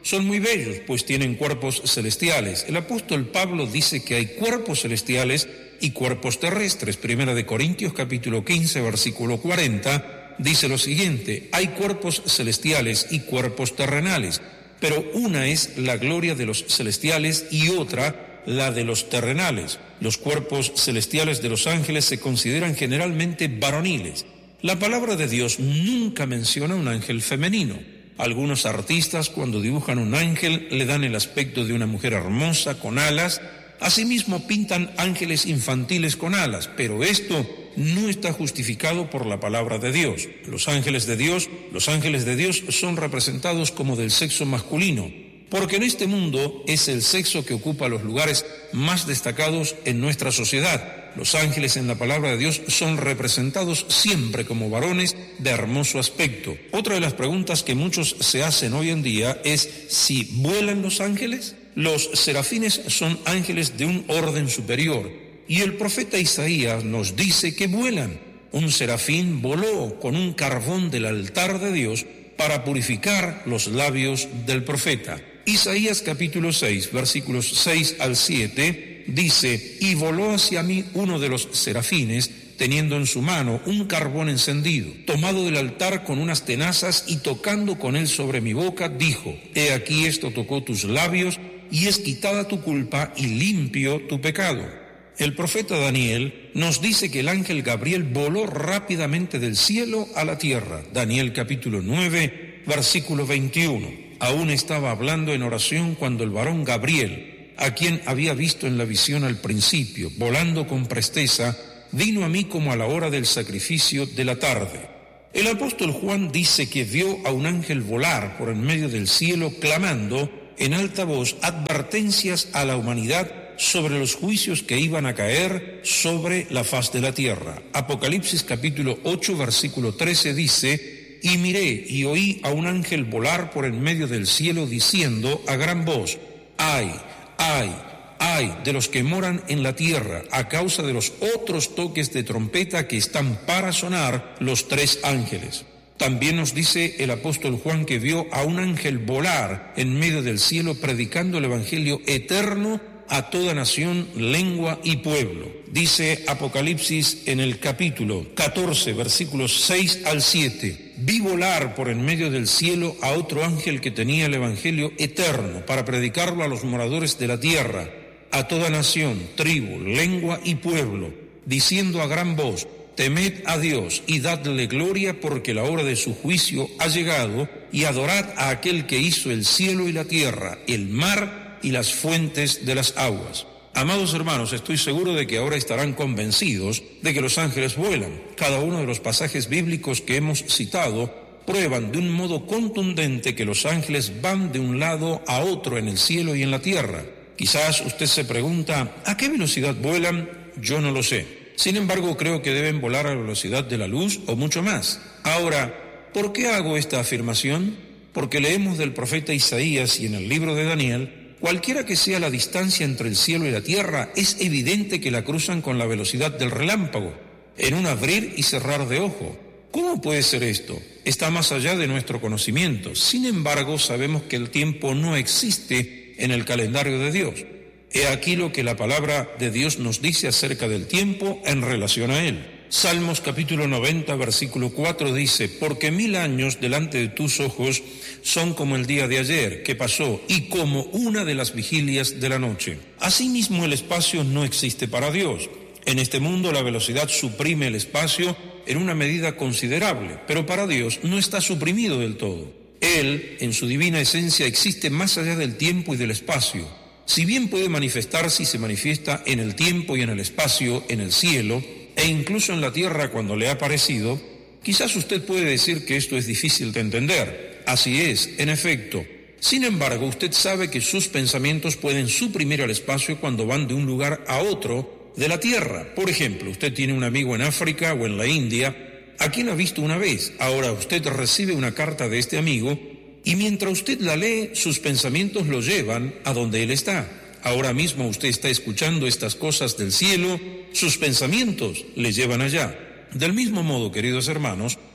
son muy bellos, pues tienen cuerpos celestiales. El apóstol Pablo dice que hay cuerpos celestiales y cuerpos terrestres. Primera de Corintios capítulo quince, versículo cuarenta, dice lo siguiente: hay cuerpos celestiales y cuerpos terrenales, pero una es la gloria de los celestiales y otra la de los terrenales. Los cuerpos celestiales de los ángeles se consideran generalmente varoniles. La palabra de Dios nunca menciona un ángel femenino. Algunos artistas, cuando dibujan un ángel, le dan el aspecto de una mujer hermosa con alas. Asimismo pintan ángeles infantiles con alas, pero esto no está justificado por la palabra de Dios. Los ángeles de Dios, los ángeles de Dios son representados como del sexo masculino, porque en este mundo es el sexo que ocupa los lugares más destacados en nuestra sociedad. Los ángeles en la palabra de Dios son representados siempre como varones de hermoso aspecto. Otra de las preguntas que muchos se hacen hoy en día es si vuelan los ángeles. Los serafines son ángeles de un orden superior y el profeta Isaías nos dice que vuelan. Un serafín voló con un carbón del altar de Dios para purificar los labios del profeta. Isaías capítulo seis, versículos seis al siete, dice: y voló hacia mí uno de los serafines, teniendo en su mano un carbón encendido, tomado del altar con unas tenazas, y tocando con él sobre mi boca, dijo: he aquí esto tocó tus labios, y es quitada tu culpa y limpio tu pecado. El profeta Daniel nos dice que el ángel Gabriel voló rápidamente del cielo a la tierra. Daniel capítulo nueve, versículo veintiuno. Aún estaba hablando en oración cuando el varón Gabriel, a quien había visto en la visión al principio, volando con presteza, vino a mí como a la hora del sacrificio de la tarde. El apóstol Juan dice que vio a un ángel volar por en medio del cielo, clamando en alta voz advertencias a la humanidad sobre los juicios que iban a caer sobre la faz de la tierra. Apocalipsis capítulo ocho, versículo trece dice: y miré y oí a un ángel volar por en medio del cielo, diciendo a gran voz: ay, ay, ay de los que moran en la tierra, a causa de los otros toques de trompeta que están para sonar los tres ángeles. También nos dice el apóstol Juan que vio a un ángel volar en medio del cielo, predicando el evangelio eterno a toda nación, lengua y pueblo. Dice Apocalipsis en el capítulo catorce, versículos seis al siete: vi volar por en medio del cielo a otro ángel que tenía el evangelio eterno para predicarlo a los moradores de la tierra, a toda nación, tribu, lengua y pueblo, diciendo a gran voz: temed a Dios y dadle gloria, porque la hora de su juicio ha llegado, y adorad a aquel que hizo el cielo y la tierra, el mar y las fuentes de las aguas. Amados hermanos, estoy seguro de que ahora estarán convencidos de que los ángeles vuelan. Cada uno de los pasajes bíblicos que hemos citado prueban de un modo contundente que los ángeles van de un lado a otro en el cielo y en la tierra. Quizás usted se pregunta: ¿a qué velocidad vuelan? Yo no lo sé. Sin embargo, creo que deben volar a la velocidad de la luz o mucho más. Ahora, ¿por qué hago esta afirmación? Porque leemos del profeta Isaías y en el libro de Daniel: cualquiera que sea la distancia entre el cielo y la tierra, es evidente que la cruzan con la velocidad del relámpago, en un abrir y cerrar de ojo. ¿Cómo puede ser esto? Está más allá de nuestro conocimiento. Sin embargo, sabemos que el tiempo no existe en el calendario de Dios. He aquí lo que la palabra de Dios nos dice acerca del tiempo en relación a él. Salmos capítulo noventa, versículo cuatro dice: porque mil años delante de tus ojos son como el día de ayer que pasó, y como una de las vigilias de la noche. Asimismo, el espacio no existe para Dios. En este mundo la velocidad suprime el espacio en una medida considerable, pero para Dios no está suprimido del todo. Él, en su divina esencia, existe más allá del tiempo y del espacio. Si bien puede manifestarse y se manifiesta en el tiempo y en el espacio, en el cielo, e incluso en la tierra cuando le ha parecido, quizás usted puede decir que esto es difícil de entender. Así es, en efecto. Sin embargo, usted sabe que sus pensamientos pueden suprimir al espacio cuando van de un lugar a otro de la tierra. Por ejemplo, usted tiene un amigo en África o en la India, a quien ha visto una vez. Ahora usted recibe una carta de este amigo, y mientras usted la lee, sus pensamientos lo llevan a donde él está. Ahora mismo usted está escuchando estas cosas del cielo, sus pensamientos le llevan allá. Del mismo modo, queridos hermanos,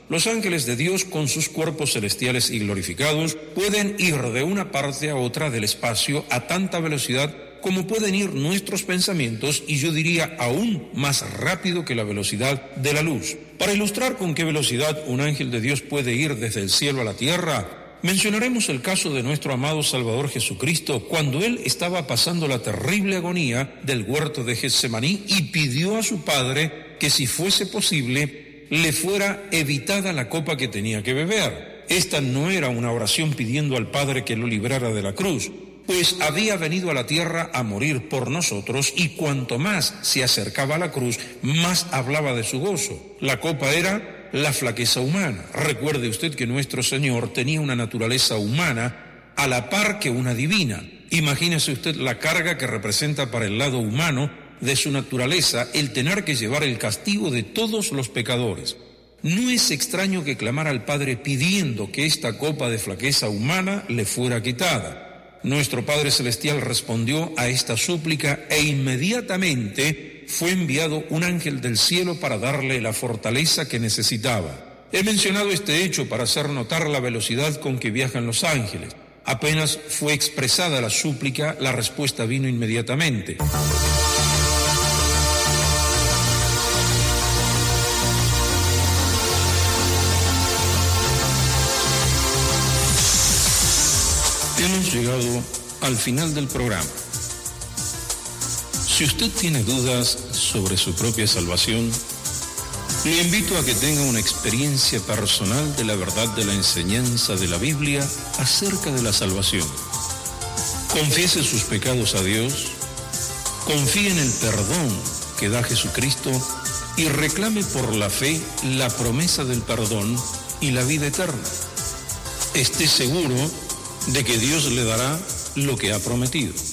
Los ángeles de Dios, con sus cuerpos celestiales y glorificados, pueden ir de una parte a otra del espacio a tanta velocidad como pueden ir nuestros pensamientos, y yo diría aún más rápido que la velocidad de la luz. Para ilustrar con qué velocidad un ángel de Dios puede ir desde el cielo a la tierra, mencionaremos el caso de nuestro amado Salvador Jesucristo, cuando Él estaba pasando la terrible agonía del huerto de Getsemaní y pidió a su Padre que, si fuese posible, le fuera evitada la copa que tenía que beber. Esta no era una oración pidiendo al Padre que lo librara de la cruz, pues había venido a la tierra a morir por nosotros, y cuanto más se acercaba a la cruz, más hablaba de su gozo. La copa era la flaqueza humana. Recuerde usted que nuestro Señor tenía una naturaleza humana a la par que una divina. Imagínese usted la carga que representa para el lado humano de su naturaleza el tener que llevar el castigo de todos los pecadores. No es extraño que clamara al Padre pidiendo que esta copa de flaqueza humana le fuera quitada. Nuestro Padre Celestial respondió a esta súplica e inmediatamente fue enviado un ángel del cielo para darle la fortaleza que necesitaba. He mencionado este hecho para hacer notar la velocidad con que viajan los ángeles. Apenas fue expresada la súplica, la respuesta vino inmediatamente. Hemos llegado al final del programa. Si usted tiene dudas sobre su propia salvación, le invito a que tenga una experiencia personal de la verdad de la enseñanza de la Biblia acerca de la salvación. Confiese sus pecados a Dios, confíe en el perdón que da Jesucristo y reclame por la fe la promesa del perdón y la vida eterna. Esté seguro de que Dios le dará lo que ha prometido.